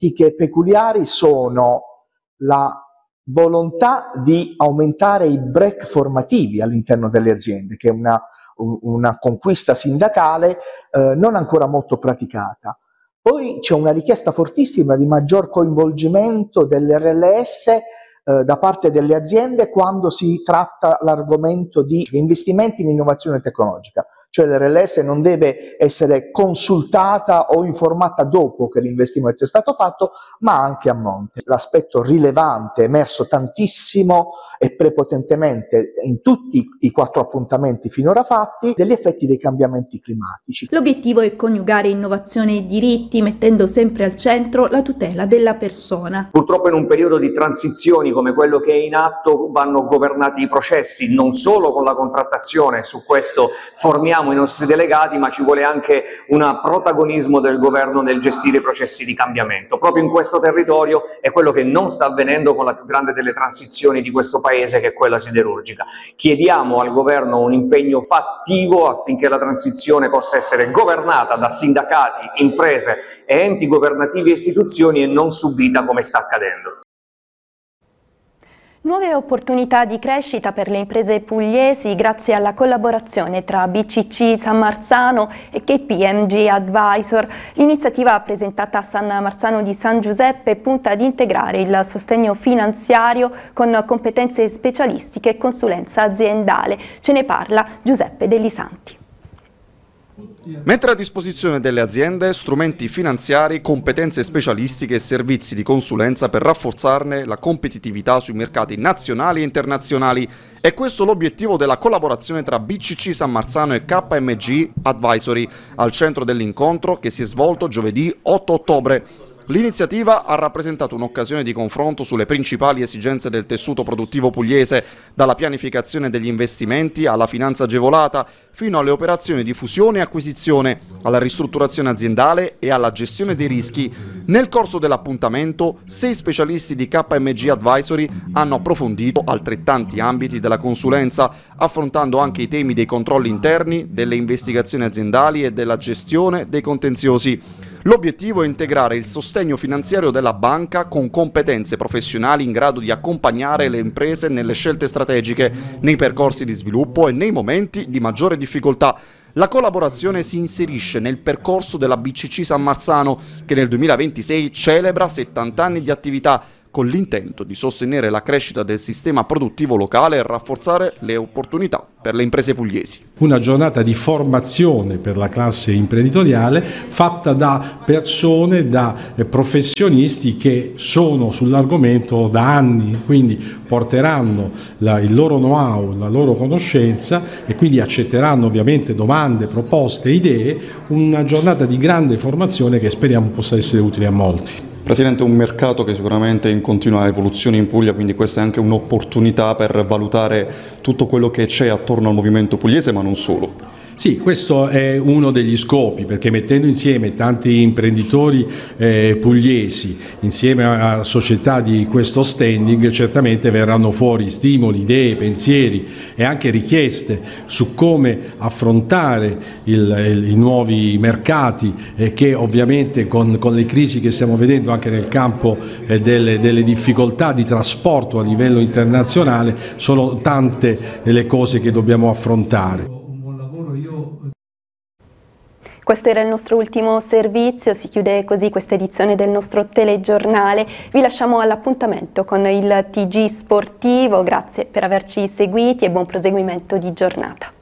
caratteristiche peculiari sono la volontà di aumentare i break formativi all'interno delle aziende, che è una conquista sindacale non ancora molto praticata. Poi c'è una richiesta fortissima di maggior coinvolgimento dell'RLS da parte delle aziende quando si tratta l'argomento di investimenti in innovazione tecnologica, cioè l'RLS non deve essere consultata o informata dopo che l'investimento è stato fatto, ma anche a monte. L'aspetto rilevante, emerso tantissimo e prepotentemente in tutti i 4 appuntamenti finora fatti, degli effetti dei cambiamenti climatici. L'obiettivo è coniugare innovazione e diritti, mettendo sempre al centro la tutela della persona. Purtroppo in un periodo di transizioni come quello che è in atto vanno governati i processi, non solo con la contrattazione, su questo formiamo i nostri delegati, ma ci vuole anche un protagonismo del governo nel gestire i processi di cambiamento. Proprio in questo territorio è quello che non sta avvenendo con la più grande delle transizioni di questo Paese, che è quella siderurgica. Chiediamo al governo un impegno fattivo affinché la transizione possa essere governata da sindacati, imprese e enti governativi e istituzioni e non subita come sta accadendo. Nuove opportunità di crescita per le imprese pugliesi grazie alla collaborazione tra BCC San Marzano e KPMG Advisor. L'iniziativa presentata a San Marzano di San Giuseppe punta ad integrare il sostegno finanziario con competenze specialistiche e consulenza aziendale. Ce ne parla Giuseppe Delisanti. Mettere a disposizione delle aziende strumenti finanziari, competenze specialistiche e servizi di consulenza per rafforzarne la competitività sui mercati nazionali e internazionali. È questo l'obiettivo della collaborazione tra BCC San Marzano e KPMG Advisory, al centro dell'incontro che si è svolto giovedì 8 ottobre. L'iniziativa ha rappresentato un'occasione di confronto sulle principali esigenze del tessuto produttivo pugliese, dalla pianificazione degli investimenti alla finanza agevolata, fino alle operazioni di fusione e acquisizione, alla ristrutturazione aziendale e alla gestione dei rischi. Nel corso dell'appuntamento, 6 specialisti di KPMG Advisory hanno approfondito altrettanti ambiti della consulenza, affrontando anche i temi dei controlli interni, delle investigazioni aziendali e della gestione dei contenziosi. L'obiettivo è integrare il sostegno finanziario della banca con competenze professionali in grado di accompagnare le imprese nelle scelte strategiche, nei percorsi di sviluppo e nei momenti di maggiore difficoltà. La collaborazione si inserisce nel percorso della BCC San Marzano, che nel 2026 celebra 70 anni di attività, con l'intento di sostenere la crescita del sistema produttivo locale e rafforzare le opportunità per le imprese pugliesi. Una giornata di formazione per la classe imprenditoriale fatta da persone, da professionisti che sono sull'argomento da anni, quindi porteranno il loro know-how, la loro conoscenza e quindi accetteranno ovviamente domande, proposte, idee, una giornata di grande formazione che speriamo possa essere utile a molti. Presidente, un mercato che sicuramente è in continua evoluzione in Puglia, quindi questa è anche un'opportunità per valutare tutto quello che c'è attorno al movimento pugliese, ma non solo. Sì, questo è uno degli scopi, perché mettendo insieme tanti imprenditori pugliesi, insieme a società di questo standing, certamente verranno fuori stimoli, idee, pensieri e anche richieste su come affrontare i nuovi mercati che ovviamente con le crisi che stiamo vedendo anche nel campo delle difficoltà di trasporto a livello internazionale, sono tante le cose che dobbiamo affrontare. Questo era il nostro ultimo servizio, si chiude così questa edizione del nostro telegiornale. Vi lasciamo all'appuntamento con il TG Sportivo, grazie per averci seguiti e buon proseguimento di giornata.